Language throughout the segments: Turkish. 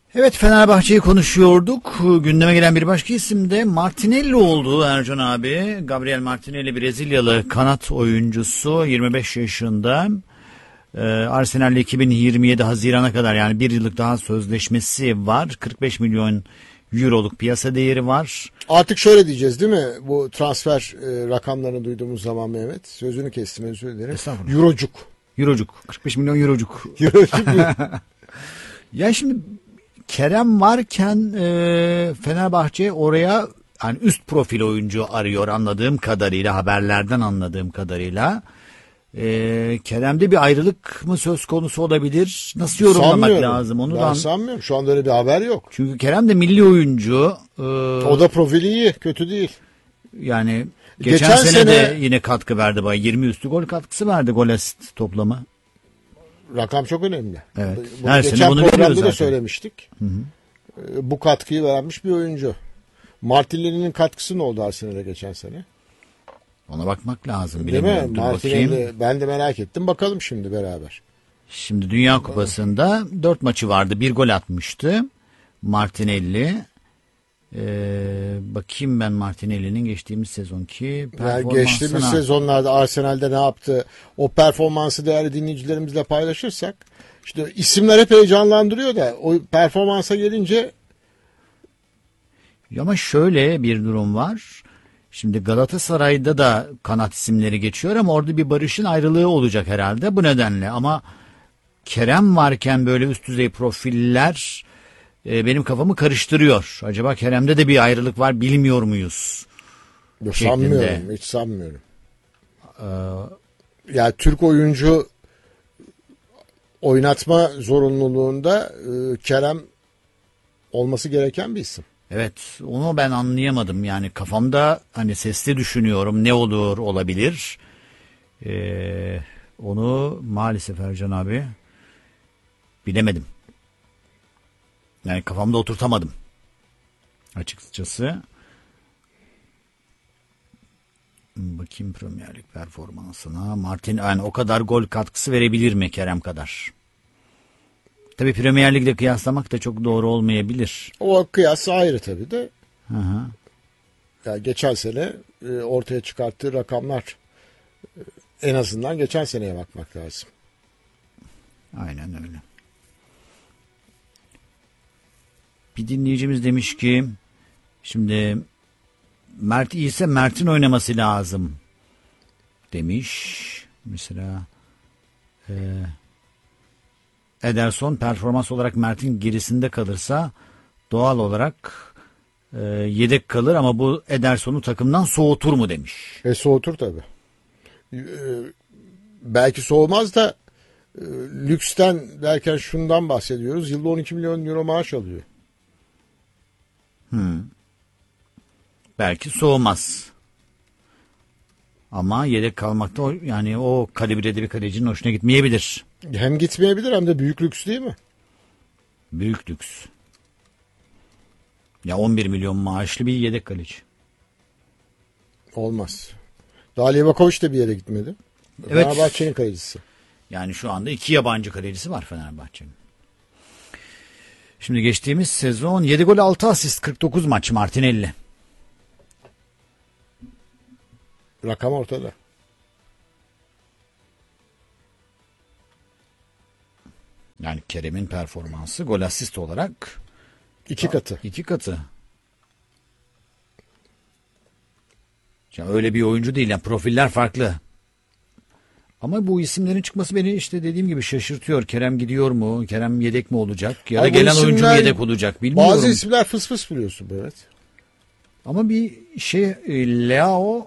Evet, Fenerbahçe'yi konuşuyorduk. Gündeme gelen bir başka isim de Martinelli oldu Ercan abi. Gabriel Martinelli, Brezilyalı kanat oyuncusu, 25 yaşında. Arsenal'le 2027 Haziran'a kadar, yani bir yıllık daha sözleşmesi var. 45 milyon euroluk piyasa değeri var. Artık şöyle diyeceğiz değil mi? Bu transfer rakamlarını duyduğumuz zaman Mehmet. Sözünü kestim, özür dilerim. Eurocuk. Eurocuk. 45 milyon eurocuk. Eurocuk mu? Ya şimdi Kerem varken Fenerbahçe oraya yani üst profil oyuncu arıyor anladığım kadarıyla, haberlerden anladığım kadarıyla. Kerem'de bir ayrılık mı söz konusu olabilir? Nasıl yorumlamak lazım onu? Ben sanmıyorum. Şu anda öyle bir haber yok. Çünkü Kerem de milli oyuncu. O da profili iyi, kötü değil. Yani geçen sene de yine katkı verdi. 20 üstü gol katkısı verdi, gol asist toplamı. Rakam çok önemli. Evet. Her sene bunu programda da söylemiştik. Hı. Bu katkıyı vermiş bir oyuncu. Martinelli'nin katkısı ne oldu Arsenal'e geçen sene? Ona bakmak lazım. Değil mi? Martinelli, ben de merak ettim. Bakalım şimdi beraber. Şimdi Dünya Kupası'nda 4 maçı vardı. 1 gol atmıştı Martinelli. Bakayım ben Martinelli'nin geçtiğimiz sezonki performansına. Geçtiğimiz sezonlarda Arsenal'de ne yaptı? O performansı değerli dinleyicilerimizle paylaşırsak. İşte isimler hep heyecanlandırıyor da o performansa gelince. Ama şöyle bir durum var. Şimdi Galatasaray'da da kanat isimleri geçiyor ama orada bir Barış'ın ayrılığı olacak herhalde bu nedenle. Ama Kerem varken böyle üst düzey profiller benim kafamı karıştırıyor. Acaba Kerem'de de bir ayrılık var, bilmiyor muyuz? Yok, sanmıyorum, hiç sanmıyorum. Yani Türk oyuncu oynatma zorunluluğunda Kerem olması gereken bir isim. Evet, onu ben anlayamadım. Yani kafamda hani sesli düşünüyorum, ne olur olabilir. Onu maalesef Ercan abi bilemedim. Yani kafamda oturtamadım açıkçası. Bakayım Premier Lig performansına. Martin yani o kadar gol katkısı verebilir mi Kerem kadar? Tabii Premier Lig'le kıyaslamak da çok doğru olmayabilir. O kıyas ayrı tabii de. Hı. Yani geçen sene ortaya çıkarttığı rakamlar, en azından geçen seneye bakmak lazım. Aynen öyle. Bir dinleyicimiz demiş ki şimdi Mert iyiyse Mert'in oynaması lazım demiş. Mesela Ederson performans olarak Mert'in gerisinde kalırsa doğal olarak yedek kalır ama bu Ederson'u takımdan soğutur mu demiş. Soğutur tabii. Belki soğumaz da lüksten derken şundan bahsediyoruz. Yılda 12 milyon euro maaş alıyor. Belki soğumaz. Ama yedek kalmakta yani o kalibrede bir kalecinin hoşuna gitmeyebilir. Hem gitmeyebilir hem de büyük lüks değil mi? Büyük lüks. Ya 11 milyon maaşlı bir yedek kaleci. Olmaz. Daha Livakovic de bir yere gitmedi. Evet. Fenerbahçe'nin kalecisi. Yani şu anda 2 yabancı kalecisi var Fenerbahçe'nin. Şimdi geçtiğimiz sezon 7 gol 6 asist 49 maç Martinelli. Rakam ortada. Yani Kerem'in performansı gol asist olarak 2 katı. 2 katı. Ya öyle bir oyuncu değil, yani profiller farklı. Ama bu isimlerin çıkması beni işte dediğim gibi şaşırtıyor. Kerem gidiyor mu? Kerem yedek mi olacak? Ya da gelen oyuncu mu yedek olacak? Bilmiyorum. Bazı isimler fıs fıs biliyorsun evet. Ama bir Leao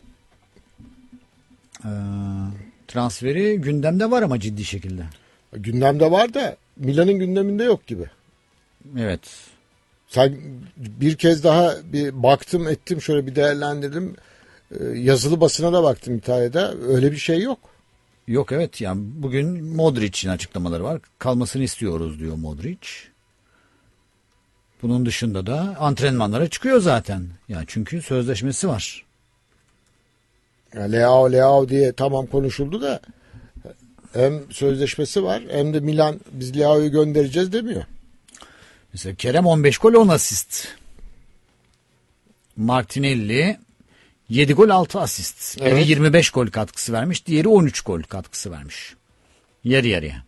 transferi gündemde var ama ciddi şekilde. Gündemde var da Milan'ın gündeminde yok gibi. Evet. Sen bir kez daha bir baktım ettim, şöyle bir değerlendirdim. Yazılı basına da baktım İtalya'da. Öyle bir şey yok. Yok evet, yani bugün Modric'in açıklamaları var. Kalmasını istiyoruz diyor Modric. Bunun dışında da antrenmanlara çıkıyor zaten. Yani çünkü sözleşmesi var. Ya Leao diye tamam konuşuldu da hem sözleşmesi var hem de Milan biz Leao'yu göndereceğiz demiyor. Mesela Kerem 15 gol 10 asist. Martinelli 7 gol 6 asist. Biri Evet. 25 gol katkısı vermiş. Diğeri 13 gol katkısı vermiş. Yarı yarıya.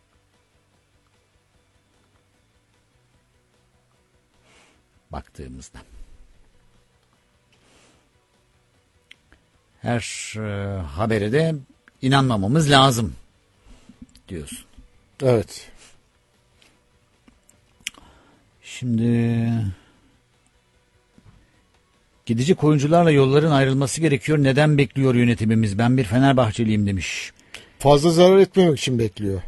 Baktığımızda. Her habere de inanmamamız lazım diyorsun. Evet. Şimdi gidecek oyuncularla yolların ayrılması gerekiyor. Neden bekliyor yönetimimiz? Ben bir Fenerbahçeliyim demiş. Fazla zarar etmemek için bekliyor.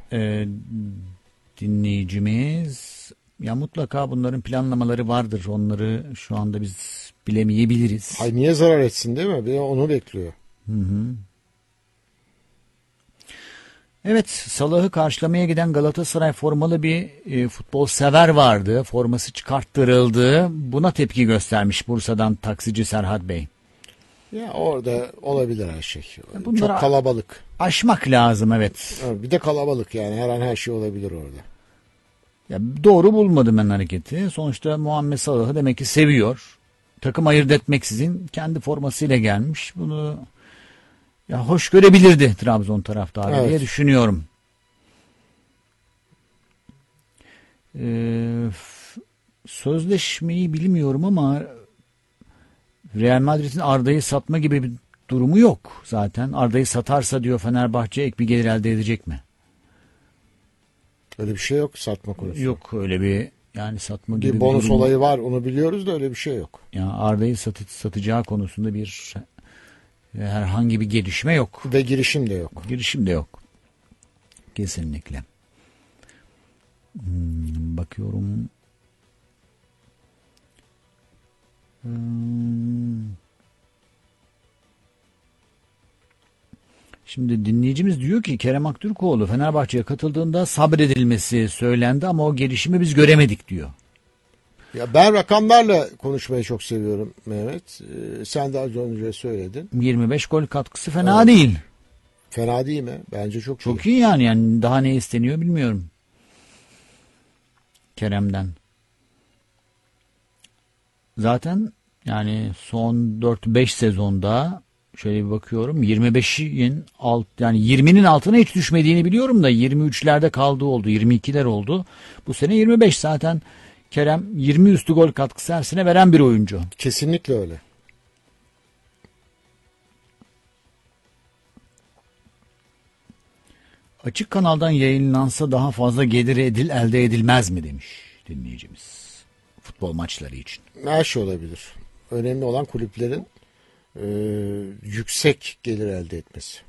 Dinleyicimiz. Ya mutlaka bunların planlamaları vardır. Onları şu anda biz bilemeyebiliriz. Hay niye zarar etsin değil mi? Bir de onu bekliyor. Evet, Salah'ı karşılamaya giden Galatasaray formalı bir futbol sever vardı. Forması çıkarttırıldı. Buna tepki göstermiş Bursa'dan taksici Serhat Bey. Ya orada olabilir her şey. bunlara- Çok kalabalık. Aşmak lazım, evet. Evet, bir de kalabalık yani her an her şey olabilir orada. Ya doğru bulmadım ben hareketi. Sonuçta Muhammed Salah'ı demek ki seviyor. Takım ayırt etmeksizin kendi formasıyla gelmiş. Bunu ya hoş görebilirdi Trabzon taraftarı Evet. diye düşünüyorum. Sözleşmeyi bilmiyorum ama Real Madrid'in Arda'yı satma gibi bir durumu yok zaten. Arda'yı satarsa diyor Fenerbahçe ek bir gelir elde edecek mi? Öyle bir şey yok satma konusu. Yok öyle bir yani satma gibi Bir bonus durum. olayı var onu biliyoruz da öyle bir şey yok. Yani Arda'yı satacağı konusunda bir herhangi bir gelişme yok. Ve girişim de yok. Girişim de yok. Kesinlikle. Bakıyorum. Şimdi dinleyicimiz diyor ki Kerem Aktürkoğlu Fenerbahçe'ye katıldığında sabredilmesi söylendi ama o gelişimi biz göremedik diyor. Ya ben rakamlarla konuşmayı çok seviyorum Mehmet. Sen de az önce söyledin. 25 gol katkısı fena değil. Fena değil mi? Bence çok iyi. Çok iyi yani daha ne isteniyor bilmiyorum. Kerem'den. Zaten yani son 4-5 sezonda şöyle bir bakıyorum 25'in yani 20'nin altına hiç düşmediğini biliyorum da 23'lerde kaldığı oldu, 22'ler oldu. Bu sene 25 zaten Kerem 20 üstü gol katkısı her sene veren bir oyuncu. Kesinlikle öyle. Açık kanaldan yayınlansa daha fazla gelir elde edilmez mi demiş dinleyicimiz. Futbol maçları için. Her şey olabilir. Önemli olan kulüplerin yüksek gelir elde etmesi.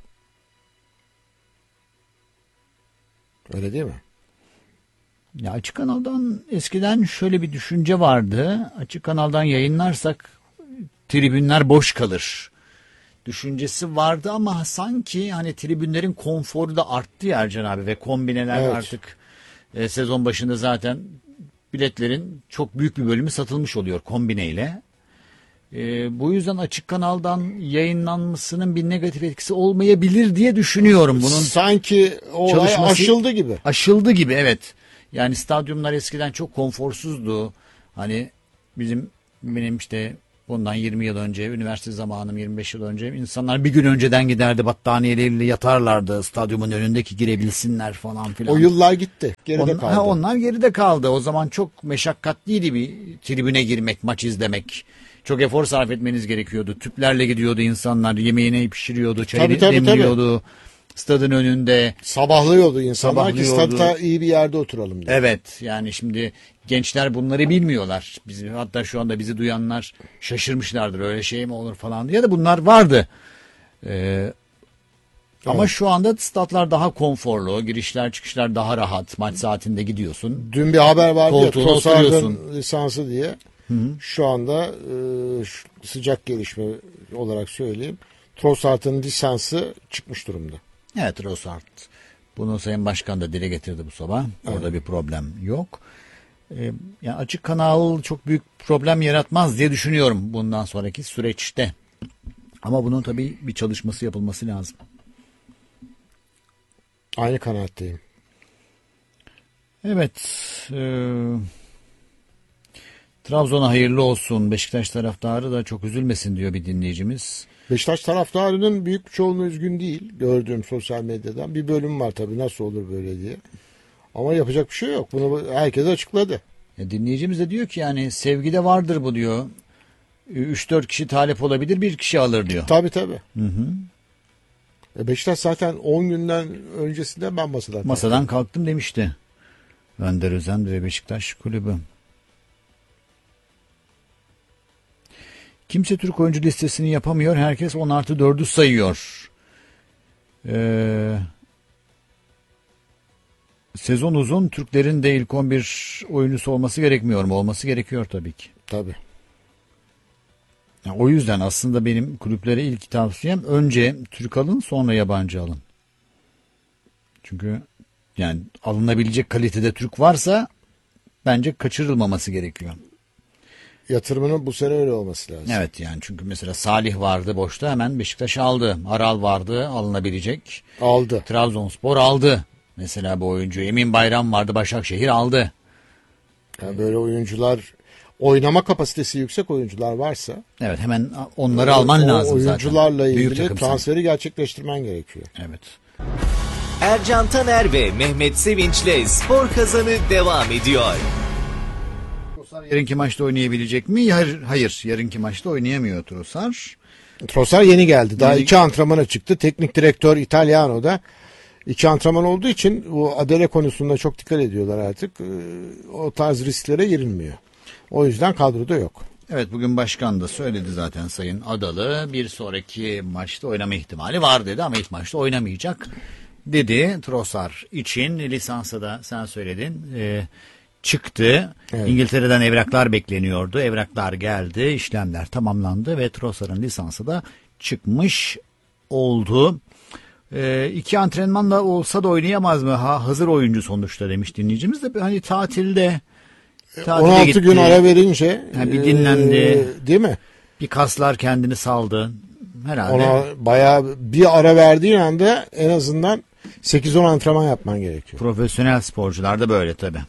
Öyle değil mi? Ya açık kanaldan eskiden şöyle bir düşünce vardı. Açık kanaldan yayınlarsak tribünler boş kalır düşüncesi vardı ama sanki hani tribünlerin konforu da arttı ya Ercan abi ve kombineler Evet. artık sezon başında zaten biletlerin çok büyük bir bölümü satılmış oluyor kombineyle. Bu yüzden açık kanaldan yayınlanmasının bir negatif etkisi olmayabilir diye düşünüyorum. Bunun sanki o olay çalışması- aşıldı gibi. aşıldı gibi, evet. Yani stadyumlar eskiden çok konforsuzdu. Hani benim işte bundan 20 yıl önce, üniversite zamanım 25 yıl önce insanlar bir gün önceden giderdi battaniyeleriyle yatarlardı stadyumun önündeki girebilsinler falan filan. O yıllar gitti. Geride kaldı. Onlar geride kaldı. O zaman çok meşakkatliydi bir tribüne girmek, maç izlemek. Çok efor sarf etmeniz gerekiyordu. Tüplerle gidiyordu insanlar. Yemeğini pişiriyordu, çayını Tabii. demliyordu. Stadın önünde. Sabahlıyordu insanlar ki Sabahlıyordu. statta iyi bir yerde oturalım diye. Evet, yani şimdi gençler bunları bilmiyorlar. Hatta şu anda bizi duyanlar şaşırmışlardır. Öyle şey mi olur falan diye de bunlar vardı. Ama Evet. şu anda statlar daha konforlu. Girişler çıkışlar daha rahat. Maç saatinde gidiyorsun. Dün bir haber vardı ya Koltuğuna Trossard'ın oturuyorsun. lisansı diye. Şu anda sıcak gelişme olarak söyleyeyim. Trossard'ın lisansı çıkmış durumda. Evet, Trossard. Bunu Sayın Başkan da dile getirdi bu sabah. Orada bir problem yok. Yani açık kanal çok büyük problem yaratmaz diye düşünüyorum bundan sonraki süreçte. Ama bunun tabii bir çalışması yapılması lazım. Aynı kanaatteyim. Evet. Trabzon'a hayırlı olsun. Beşiktaş taraftarı da çok üzülmesin diyor bir dinleyicimiz. Beşiktaş taraftarının büyük bir çoğunluğu üzgün değil. Gördüğüm sosyal medyadan. Bir bölüm var tabii nasıl olur böyle diye. Ama yapacak bir şey yok. Bunu herkes açıkladı. Dinleyicimiz de diyor ki yani sevgide vardır bu diyor. 3-4 kişi talip olabilir, bir kişi alır diyor. Tabii tabii. Hı hı. Beşiktaş zaten 10 günden öncesinde ben masadan kalktım demişti. Önder Özen ve Beşiktaş Kulübü. Kimse Türk oyuncu listesini yapamıyor. Herkes 10+4'ü sayıyor. Sezon uzun. Türklerin de ilk 11 oyuncusu olması gerekmiyor mu? Olması gerekiyor tabii ki. Tabii. Yani o yüzden aslında benim kulüplere ilk tavsiyem önce Türk alın, sonra yabancı alın. Çünkü yani alınabilecek kalitede Türk varsa bence kaçırılmaması gerekiyor. Yatırımının bu sene öyle olması lazım. Evet yani çünkü mesela Salih vardı boşta, hemen Beşiktaş aldı. Aral vardı, alınabilecek. Aldı. Trabzonspor aldı. Mesela bu oyuncu. Emin Bayram vardı, Başakşehir aldı. Yani böyle oyuncular, oynama kapasitesi yüksek oyuncular varsa, evet, hemen onları alman lazım zaten. Oyuncularla Büyük ilgili takımsın. transferi gerçekleştirmen gerekiyor. Evet. Ercan Taner ve Mehmet Sevinç'le Spor Kazanı devam ediyor. Yarınki maçta oynayabilecek mi? Hayır. Yarınki maçta oynayamıyor Trossard. Trossard yeni geldi. Daha 2 antrenmana çıktı. Teknik direktör Italiano da 2 antrenman olduğu için bu adele konusunda çok dikkat ediyorlar artık. O tarz risklere girilmiyor. O yüzden kadroda yok. Evet, bugün başkan da söyledi zaten Sayın Adalı. Bir sonraki maçta oynama ihtimali var dedi ama ilk maçta oynamayacak dedi. Trossard için lisansa da sen söyledin. Çıktı. Evet. İngiltere'den evraklar bekleniyordu. Evraklar geldi. İşlemler tamamlandı ve Trossard'ın lisansı da çıkmış oldu. 2 antrenmanla olsa da oynayamaz mı? Hazır oyuncu sonuçta demiş dinleyicimiz de. Hani tatilde 16 gitti. Gün ara verince bir dinlendi. Değil mi? Bir kaslar kendini saldı. Herhalde. Ona bayağı bir ara verdiğin anda en azından 8-10 antrenman yapman gerekiyor. Profesyonel sporcular da böyle tabii.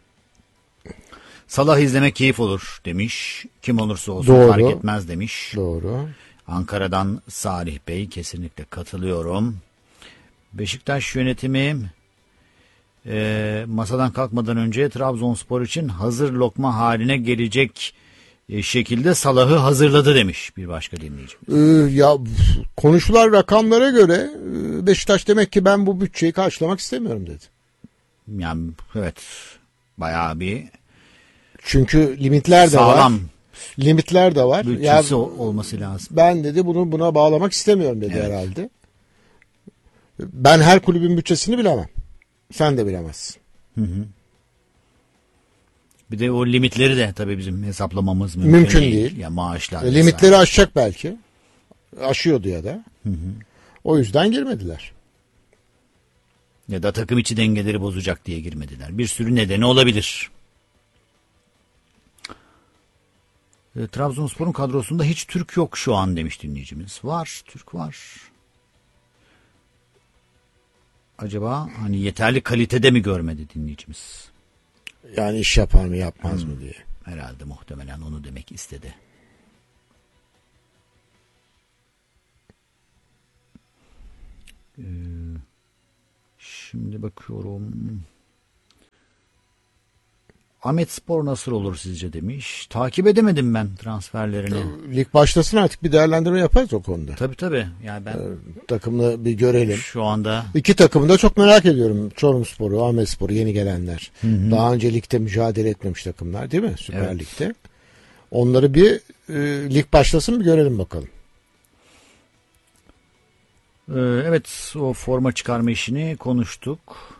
Salah izlemek keyif olur demiş. Kim olursa olsun doğru, fark etmez demiş. Doğru. Ankara'dan Salih Bey, kesinlikle katılıyorum. Beşiktaş yönetimi masadan kalkmadan önce Trabzonspor için hazır lokma haline gelecek şekilde Salah'ı hazırladı demiş bir başka dinleyici. Ya konuşulan rakamlara göre Beşiktaş demek ki ben bu bütçeyi karşılamak istemiyorum dedi. Yani evet, bayağı bir çünkü limitler de sağlam var. Limitler de var. Bütçesi olması lazım. Ben dedi buna bağlamak istemiyorum dedi evet. Herhalde. Ben her kulübün bütçesini bilemem. Sen de bilemezsin. Hı. Bir de o limitleri de tabii bizim hesaplamamız mümkün değil. Ya maaşlar. Limitleri aşacak belki. Aşıyordu ya da. Hı. O yüzden girmediler. Ya da takım içi dengeleri bozacak diye girmediler. Bir sürü nedeni olabilir. Trabzonspor'un kadrosunda hiç Türk yok şu an demiş dinleyicimiz. Var, Türk var. Acaba hani yeterli kalitede mi görmedi dinleyicimiz? Yani iş yapar mı yapmaz mı diye. Herhalde muhtemelen onu demek istedi. Şimdi bakıyorum. Ahmetspor nasıl olur sizce demiş. Takip edemedim ben transferlerini. Lig başlasın artık bir değerlendirme yaparız o konuda. Tabii. Yani ben takımını bir görelim. Şu anda 2 takımı da çok merak ediyorum. Çorumspor'u, Ahmetspor'u, yeni gelenler. Hı. Daha önce ligde mücadele etmemiş takımlar değil mi? Süper evet. Lig'de. Onları bir lig başlasın bir görelim bakalım. Evet, o forma çıkarma işini konuştuk.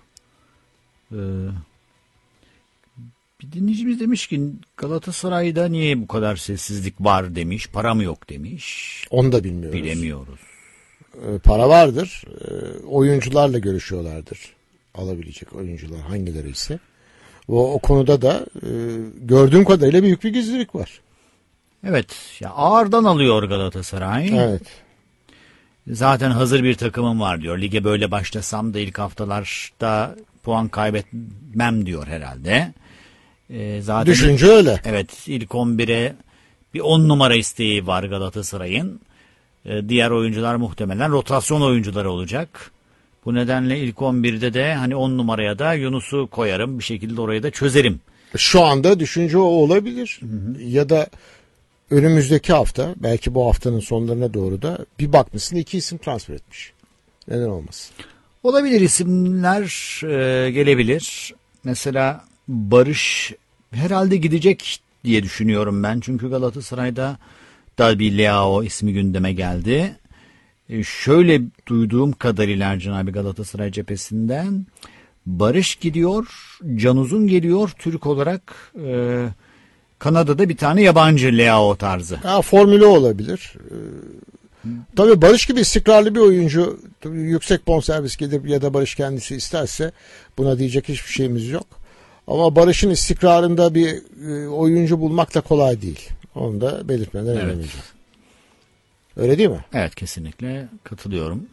Bir dinleyicimiz demiş ki Galatasaray'da niye bu kadar sessizlik var demiş. Para mı yok demiş. Onu da bilmiyoruz. Bilemiyoruz. Para vardır. Oyuncularla görüşüyorlardır. Alabilecek oyuncular hangileri ise. O konuda da gördüğüm kadarıyla büyük bir gizlilik var. Evet. Ya ağırdan alıyor Galatasaray. Evet. Zaten hazır bir takımım var diyor. Lige böyle başlasam da ilk haftalarda puan kaybetmem diyor herhalde. Zaten Düşünce öyle. evet, ilk 11'e bir 10 numara isteği var Galatasaray'ın. Diğer oyuncular muhtemelen rotasyon oyuncuları olacak. Bu nedenle ilk 11'de de hani 10 numaraya da Yunus'u koyarım. Bir şekilde orayı da çözerim. Şu anda düşünce o olabilir. Ya da önümüzdeki hafta, belki bu haftanın sonlarına doğru da bir bakmışsın 2 isim transfer etmiş. Neden olmasın? Olabilir, isimler gelebilir. Mesela Barış herhalde gidecek diye düşünüyorum ben. Çünkü Galatasaray'da da bir Leao ismi gündeme geldi. Şöyle duyduğum kadarıyla Ercan abi, Galatasaray cephesinden Barış gidiyor, Can Uzun geliyor. Türk olarak Kanada'da bir tane yabancı Leao tarzı. Formülü olabilir. Tabii Barış gibi istikrarlı bir oyuncu, yüksek bonservis gelir ya da Barış kendisi isterse buna diyecek hiçbir şeyimiz yok. Ama Barış'ın istikrarında bir oyuncu bulmak da kolay değil. Onu da belirtmeden edemeyeceğim. Öyle değil mi? Evet, kesinlikle katılıyorum.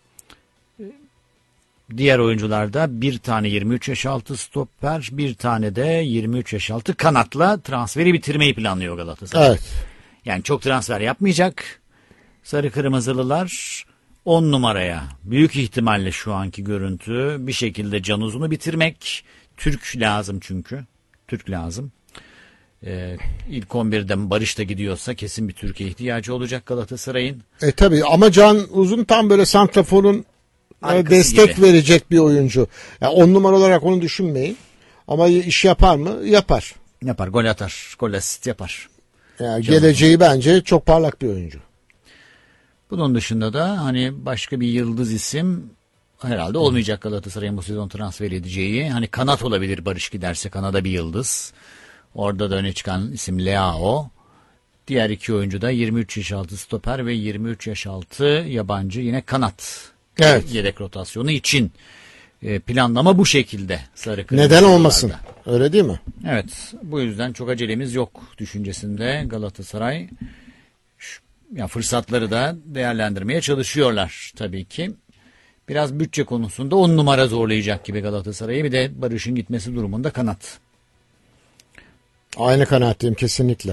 Diğer oyuncularda bir tane 23 yaş altı stoper, bir tane de 23 yaş altı kanatla transferi bitirmeyi planlıyor Galatasaray. Evet. Yani çok transfer yapmayacak. Sarı Kırmızılılar 10 numaraya büyük ihtimalle şu anki görüntü bir şekilde Can Uzun'u bitirmek. Türk lazım çünkü. Türk lazım. İlk 11'den Barış da gidiyorsa kesin bir Türkiye ihtiyacı olacak Galatasaray'ın. Tabii ama Can Uzun tam böyle santraforun Arkası destek gibi verecek bir oyuncu. Yani 10 numara olarak onu düşünmeyin. Ama iş yapar mı? Yapar. yapar, gol atar, gol asist yapar. Yani geleceği bence çok parlak bir oyuncu. Bunun dışında da hani başka bir yıldız isim herhalde olmayacak Galatasaray'ın bu sezon transfer edeceği. Hani kanat olabilir, Barış giderse kanada bir yıldız. Orada da öne çıkan isim Leao. Diğer iki oyuncu da 23 yaş altı stoper ve 23 yaş altı yabancı, yine kanat. Evet. Yedek rotasyonu için planlama bu şekilde. Sarı Neden Kırmızılılarda. olmasın? Öyle değil mi? Evet, bu yüzden çok acelemiz yok düşüncesinde Galatasaray. Ya fırsatları da değerlendirmeye çalışıyorlar tabii ki. Biraz bütçe konusunda 10 numara zorlayacak gibi Galatasaray'ı, bir de Barış'ın gitmesi durumunda kanat. Aynı kanaatteyim kesinlikle.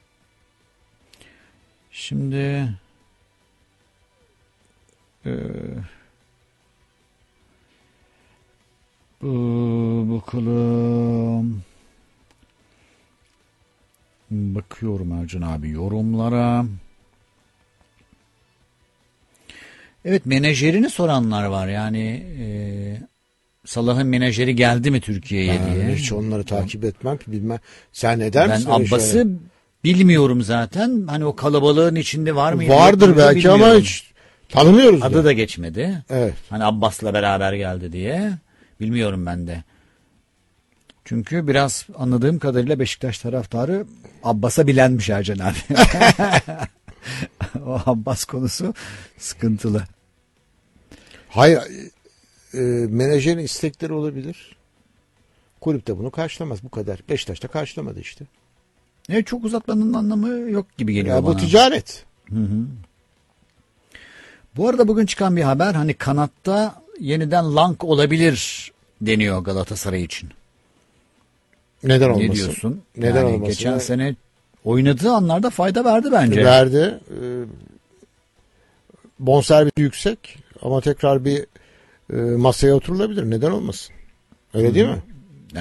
Şimdi bakalım. Bakıyorum Ercan abi yorumlara. Evet, menajerini soranlar var. Yani Salah'ın menajeri geldi mi Türkiye'ye diye. Hiç onları takip etmem, bilmem. Sen eder Ben misin? öyle Abbas'ı şeyleri? bilmiyorum zaten. Hani o kalabalığın içinde var mıydı? yok Vardır muydu belki ama bilmiyorum. hiç tanımıyoruz. Adı da geçmedi. Evet. Hani Abbas'la beraber geldi diye. Bilmiyorum ben de. Çünkü biraz anladığım kadarıyla Beşiktaş taraftarı Abbas'a bilenmiş Ercan abi. O Abbas konusu sıkıntılı. Hayır, menajerin istekleri olabilir. Kulüp de bunu karşılamaz, bu kadar. Beşiktaş'ta karşılamadı işte. Çok uzatmanın anlamı yok gibi geliyor Ya bana. bu ticaret. Bu arada bugün çıkan bir haber, hani kanatta yeniden Lang olabilir deniyor Galatasaray için. Neden olmasın? Ne diyorsun? Neden Yani olmasın? geçen sene oynadığı anlarda fayda verdi bence. Verdi. Bonservisi yüksek ama tekrar bir masaya oturulabilir. Neden olmasın? Öyle değil mi?